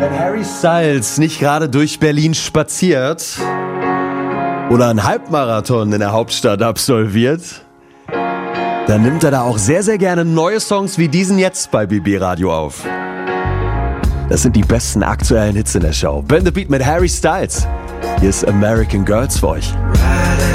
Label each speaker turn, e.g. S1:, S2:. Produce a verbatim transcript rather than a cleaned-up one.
S1: Wenn Harry Styles nicht gerade durch Berlin spaziert oder einen Halbmarathon in der Hauptstadt absolviert, dann nimmt er da auch sehr, sehr gerne neue Songs wie diesen jetzt bei B B Radio auf. Das sind die besten aktuellen Hits in der Show. Bend the Beat mit Harry Styles. Hier ist American Girls für euch.